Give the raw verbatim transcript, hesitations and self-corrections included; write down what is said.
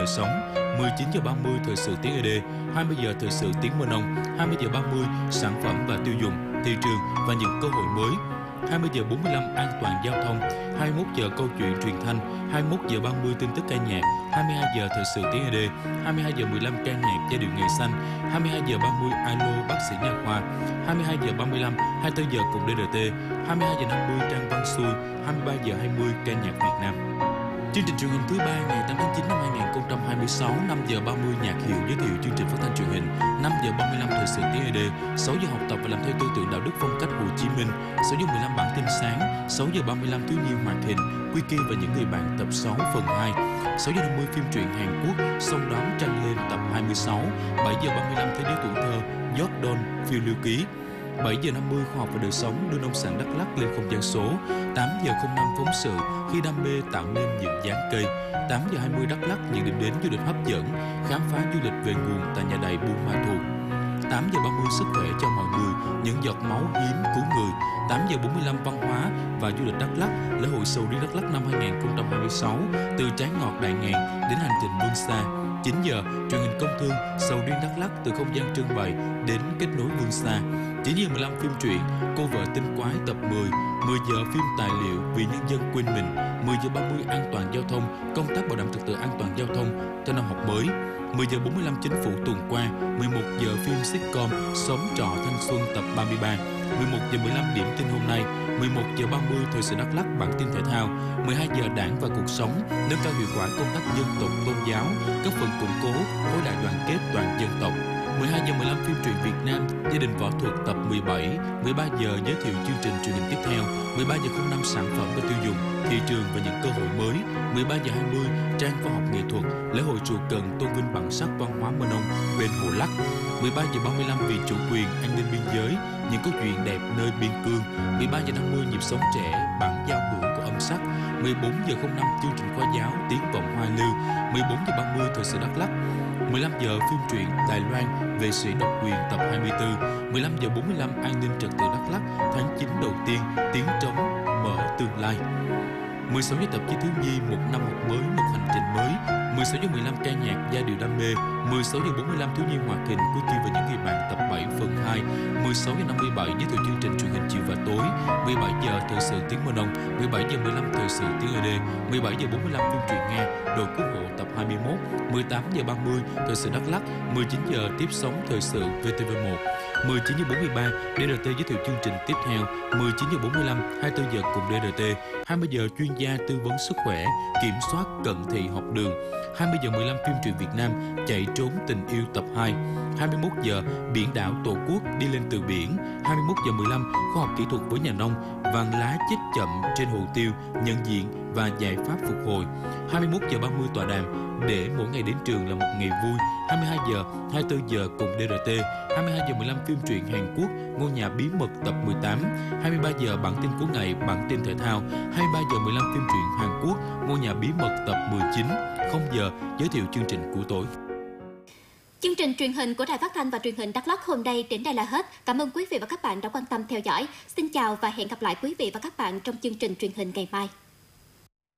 đời sống, mười chín giờ ba mươi thời sự tiếng e đê, hai mươi giờ thời sự tiếng Mơ Nông, hai mươi giờ ba mươi sản phẩm và tiêu dùng, thị trường và những cơ hội mới, hai mươi giờ bốn mươi lăm an toàn giao thông, hai mươi mốt giờ câu chuyện truyền thanh, hai mươi mốt giờ ba mươi tin tức ca nhạc, hai mươi hai giờ thời sự tiếng e đê, hai mươi hai giờ mười lăm ca nhạc giai điệu ngày xanh, hai mươi hai giờ ba mươi alo bác sĩ nha khoa, hai mươi hai giờ ba mươi lăm, hai mươi tư giờ cùng đê rờ tê, hai mươi hai giờ năm mươi trang văn xuôi, hai mươi ba giờ hai mươi ca nhạc Việt Nam. Chương trình truyền hình thứ ba ngày tám tháng chín năm hai nghìn không trăm hai mươi sáu, năm giờ ba mươi nhạc hiệu giới thiệu chương trình phát thanh truyền hình, năm giờ ba mươi lăm thời sự tiếng e đê, sáu giờ học tập và làm theo tư tưởng đạo đức phong cách Hồ Chí Minh, sáu giờ mười lăm bản tin sáng, sáu giờ ba mươi lăm thiếu nhi hoạt hình, Quy Kỳ và những người bạn tập sáu phần hai, sáu giờ năm mươi phim truyện Hàn Quốc, Sông đón trăng lên tập hai mươi sáu, bảy giờ ba mươi lăm thế giới tuổi thơ, Jordan phiêu lưu ký. bảy giờ năm mươi khoa học và đời sống đưa nông sản Đắk Lắk lên không gian số, tám giờ không năm phóng sự khi đam mê tạo nên những dáng cây, tám giờ hai mươi Đắk Lắk những điểm đến du lịch hấp dẫn, khám phá du lịch về nguồn tại nhà đầy Buôn Ma Thuột. tám giờ ba mươi sức khỏe cho mọi người, những giọt máu hiếm cứu người. tám giờ bốn mươi lăm văn hóa và du lịch Đắk Lắk, lễ hội sầu riêng Đắk Lắk năm hai nghìn không trăm hai mươi sáu, từ trái ngọt đại ngàn đến hành trình vươn xa. chín giờ truyền hình công thương sầu riêng Đắk Lắk, từ không gian trưng bày đến kết nối vươn xa. chín giờ mười lăm phim truyện Cô vợ tinh quái tập mười, mười giờ phim tài liệu Vì nhân dân quên mình, mười giờ ba mươi an toàn giao thông, công tác bảo đảm trật tự an toàn giao thông cho năm học mới. mười giờ bốn mươi lăm chính phủ tuần qua, mười một giờ phim sitcom Sống trọ thanh xuân tập ba mươi ba, mười một giờ mười lăm điểm tin hôm nay, mười một giờ ba mươi thời sự Đắk Lắk bản tin thể thao, mười hai giờ đảng và cuộc sống, nâng cao hiệu quả công tác dân tộc tôn giáo, góp phần củng cố khối đại đoàn kết toàn dân tộc. mười hai giờ mười lăm phim truyện Việt Nam Gia đình võ thuật tập mười bảy, mười ba giờ giới thiệu chương trình truyền hình tiếp theo, mười ba giờ không năm sản phẩm và tiêu dùng, thị trường và những cơ hội mới, mười ba giờ hai mươi trang khoa học nghệ thuật, lễ hội chùa Cần tôn vinh bản sắc văn hóa Mơ Nông bên Hồ Lắc, mười ba giờ ba mươi lăm vì chủ quyền an ninh biên giới, những câu chuyện đẹp nơi biên cương, mười ba giờ năm mươi nhịp sống trẻ bản giao hưởng của âm sắc, mười bốn giờ không năm chương trình khoa giáo tiếng vọng hoa lưu, mười bốn giờ ba mươi thời sự Đắk Lắk, mười lăm giờ phim truyện Đài Loan Vệ sĩ độc quyền tập hai mươi tư, mười lăm giờ bốn mươi lăm an ninh trật tự Đắk Lắk tháng chín đầu tiên tiếng trống mở tương lai, mười sáu giờ tạp chí thiếu nhi một năm học mới một hành trình mới, mười sáu giờ mười lăm ca nhạc giai điệu đam mê, mười sáu giờ bốn mươi lăm thiếu nhi hoạt hình Quy Kỳ và những người bạn tập bảy phần hai, mười sáu giờ năm mươi bảy giới thiệu chương trình truyền hình chiều và tối, mười bảy giờ thời sự tiếng Mơ Nông, mười bảy giờ mười lăm thời sự tiếng e đê, mười bảy giờ bốn mươi lăm phim truyện Nga Đội cứu hộ tập hai mươi mốt, mười tám giờ ba mươi thời sự Đắk Lắk, mười chín giờ tiếp sóng thời sự vê tê vê một, mười chín giờ bốn mươi ba đê rờ tê giới thiệu chương trình tiếp theo, mười chín giờ bốn mươi lăm hai mươi tư giờ cùng đê rờ tê, hai mươi giờ chuyên gia tư vấn sức khỏe, kiểm soát cận thị học đường, hai mươi giờ mười lăm phim truyện Việt Nam Chạy trốn tình yêu tập hai, hai mươi mốt giờ biển đảo Tổ quốc đi lên từ biển, hai mươi mốt giờ mười lăm khoa học kỹ thuật với nhà nông, vàng lá chết chậm trên hồ tiêu, nhận diện và giải pháp phục hồi, hai mươi mốt giờ ba mươi tọa đàm để mỗi ngày đến trường là một ngày vui, hai mươi hai giờ hai mươi tư giờ cùng đê rờ tê, hai mươi hai giờ mười lăm phim truyện Hàn Quốc Ngôi nhà bí mật tập mười tám, hai mươi ba giờ bản tin cuối ngày bản tin thể thao, hai mươi ba giờ mười lăm phim truyện Hàn Quốc Ngôi nhà bí mật tập mười chín, không giờ giới thiệu chương trình của tối. Chương trình truyền hình của Đài Phát thanh và Truyền hình Đắk Lắk hôm nay đến đây là hết. Cảm ơn quý vị và các bạn đã quan tâm theo dõi. Xin chào và hẹn gặp lại quý vị và các bạn trong chương trình truyền hình ngày mai.